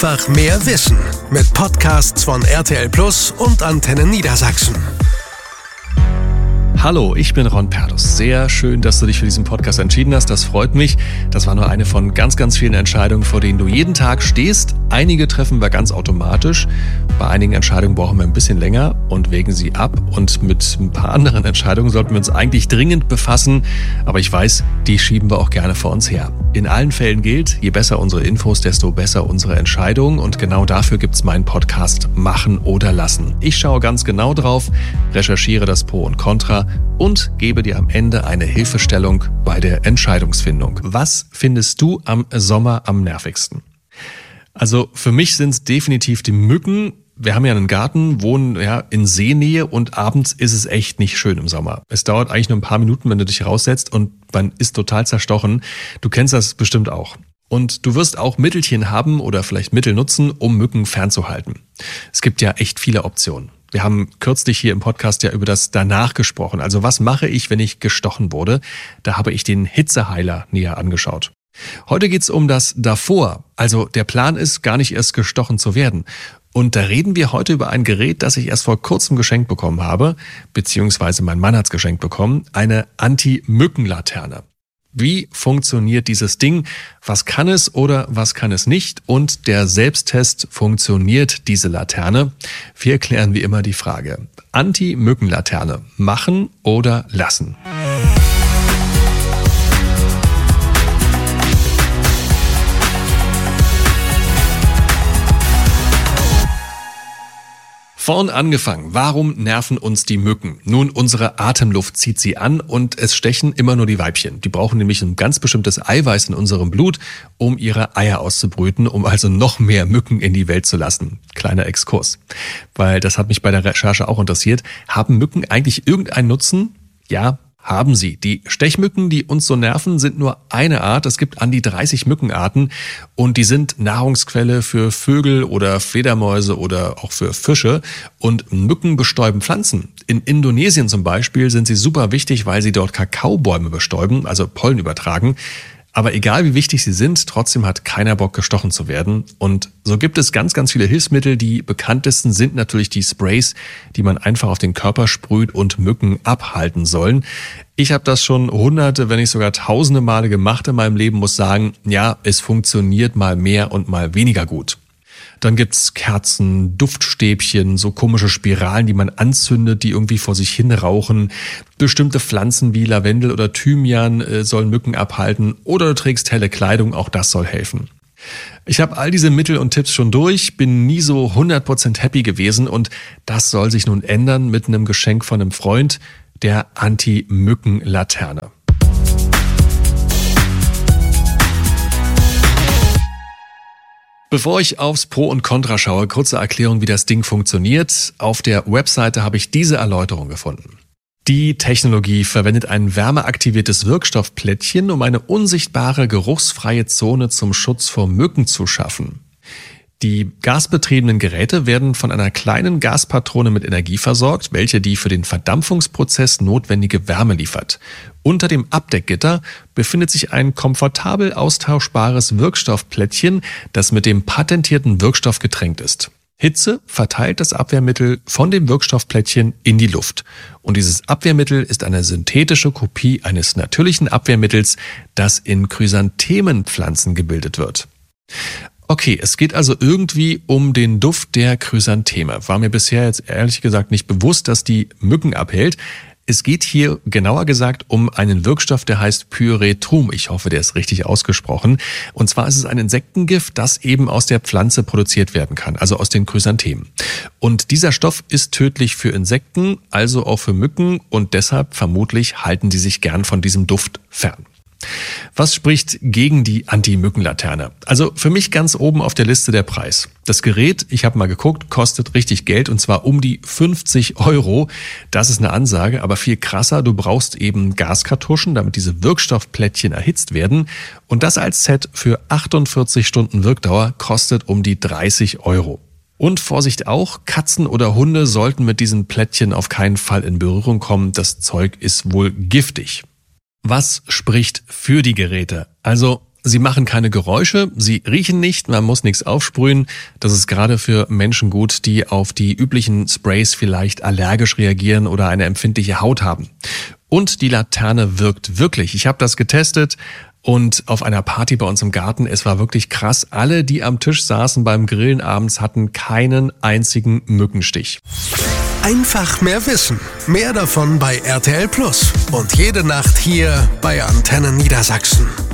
Einfach mehr Wissen mit Podcasts von RTL Plus und Antenne Niedersachsen. Hallo, ich bin Ron Perdus. Sehr schön, dass du dich für diesen Podcast entschieden hast. Das freut mich. Das war nur eine von ganz, ganz vielen Entscheidungen, vor denen du jeden Tag stehst. Einige treffen wir ganz automatisch. Bei einigen Entscheidungen brauchen wir ein bisschen länger und wägen sie ab. Und mit ein paar anderen Entscheidungen sollten wir uns eigentlich dringend befassen. Aber ich weiß, die schieben wir auch gerne vor uns her. In allen Fällen gilt, je besser unsere Infos, desto besser unsere Entscheidungen. Und genau dafür gibt's meinen Podcast Machen oder Lassen. Ich schaue ganz genau drauf, recherchiere das Pro und Contra und gebe dir am Ende eine Hilfestellung bei der Entscheidungsfindung. Was findest du am Sommer am nervigsten? Also für mich sind es definitiv die Mücken. Wir haben ja einen Garten, wohnen in Seenähe und abends ist es echt nicht schön im Sommer. Es dauert eigentlich nur ein paar Minuten, wenn du dich raussetzt und man ist total zerstochen. Du kennst das bestimmt auch. Und du wirst auch Mittelchen haben oder vielleicht Mittel nutzen, um Mücken fernzuhalten. Es gibt ja echt viele Optionen. Wir haben kürzlich hier im Podcast ja über das Danach gesprochen. Also was mache ich, wenn ich gestochen wurde? Da habe ich den Hitzeheiler näher angeschaut. Heute geht's um das Davor. Also der Plan ist, gar nicht erst gestochen zu werden. Und da reden wir heute über ein Gerät, das ich erst vor kurzem geschenkt bekommen habe, beziehungsweise mein Mann hat's geschenkt bekommen, eine Anti-Mücken-Laterne. Wie funktioniert dieses Ding? Was kann es oder was kann es nicht? Und der Selbsttest, funktioniert diese Laterne? Wir klären wie immer die Frage. Anti-Mücken-Laterne, machen oder lassen? Vorn angefangen. Warum nerven uns die Mücken? Nun, unsere Atemluft zieht sie an und es stechen immer nur die Weibchen. Die brauchen nämlich ein ganz bestimmtes Eiweiß in unserem Blut, um ihre Eier auszubrüten, um also noch mehr Mücken in die Welt zu lassen. Kleiner Exkurs. Weil das hat mich bei der Recherche auch interessiert. Haben Mücken eigentlich irgendeinen Nutzen? Ja, haben sie. Die Stechmücken, die uns so nerven, sind nur eine Art. Es gibt an die 30 Mückenarten und die sind Nahrungsquelle für Vögel oder Fledermäuse oder auch für Fische. Und Mücken bestäuben Pflanzen. In Indonesien zum Beispiel sind sie super wichtig, weil sie dort Kakaobäume bestäuben, also Pollen übertragen. Aber egal wie wichtig sie sind, trotzdem hat keiner Bock, gestochen zu werden. Und so gibt es ganz, ganz viele Hilfsmittel. Die bekanntesten sind natürlich die Sprays, die man einfach auf den Körper sprüht und Mücken abhalten sollen. Ich habe das schon hunderte, wenn nicht sogar tausende Male gemacht in meinem Leben, muss sagen, ja, es funktioniert mal mehr und mal weniger gut. Dann gibt's Kerzen, Duftstäbchen, so komische Spiralen, die man anzündet, die irgendwie vor sich hin rauchen. Bestimmte Pflanzen wie Lavendel oder Thymian sollen Mücken abhalten. Oder du trägst helle Kleidung, auch das soll helfen. Ich habe all diese Mittel und Tipps schon durch, bin nie so 100% happy gewesen und das soll sich nun ändern mit einem Geschenk von einem Freund, der Anti-Mücken-Laterne. Bevor ich aufs Pro und Contra schaue, kurze Erklärung, wie das Ding funktioniert. Auf der Webseite habe ich diese Erläuterung gefunden. Die Technologie verwendet ein wärmeaktiviertes Wirkstoffplättchen, um eine unsichtbare, geruchsfreie Zone zum Schutz vor Mücken zu schaffen. Die gasbetriebenen Geräte werden von einer kleinen Gaspatrone mit Energie versorgt, welche die für den Verdampfungsprozess notwendige Wärme liefert. Unter dem Abdeckgitter befindet sich ein komfortabel austauschbares Wirkstoffplättchen, das mit dem patentierten Wirkstoff getränkt ist. Hitze verteilt das Abwehrmittel von dem Wirkstoffplättchen in die Luft. Und dieses Abwehrmittel ist eine synthetische Kopie eines natürlichen Abwehrmittels, das in Chrysanthemenpflanzen gebildet wird. Okay, es geht also irgendwie um den Duft der Chrysantheme. War mir bisher jetzt ehrlich gesagt nicht bewusst, dass die Mücken abhält. Es geht hier genauer gesagt um einen Wirkstoff, der heißt Pyrethrum. Ich hoffe, der ist richtig ausgesprochen. Und zwar ist es ein Insektengift, das eben aus der Pflanze produziert werden kann, also aus den Chrysanthemen. Und dieser Stoff ist tödlich für Insekten, also auch für Mücken und deshalb vermutlich halten die sich gern von diesem Duft fern. Was spricht gegen die Anti-Mücken-Laterne? Also für mich ganz oben auf der Liste der Preis. Das Gerät, ich habe mal geguckt, kostet richtig Geld und zwar um die 50 €. Das ist eine Ansage, aber viel krasser, du brauchst eben Gaskartuschen, damit diese Wirkstoffplättchen erhitzt werden. Und das als Set für 48 Stunden Wirkdauer kostet um die 30 €. Und Vorsicht auch, Katzen oder Hunde sollten mit diesen Plättchen auf keinen Fall in Berührung kommen. Das Zeug ist wohl giftig. Was spricht für die Geräte? Also Sie machen keine Geräusche, sie riechen nicht, man muss nichts aufsprühen. Das ist gerade für Menschen gut, die auf die üblichen Sprays vielleicht allergisch reagieren oder eine empfindliche Haut haben. Und die Laterne wirkt wirklich. Ich habe das getestet und auf einer Party bei uns im Garten, es war wirklich krass. Alle, die am Tisch saßen beim Grillen abends, hatten keinen einzigen Mückenstich. Einfach mehr wissen. Mehr davon bei RTL Plus. Und jede Nacht hier bei Antenne Niedersachsen.